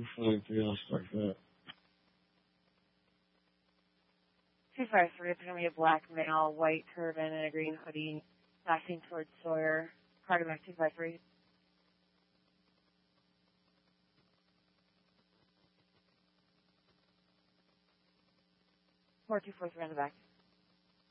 243, I'll start that. 253, it's going to be a black male, white turban, and a green hoodie, passing towards Sawyer. Carter back 253. 4243 on the back.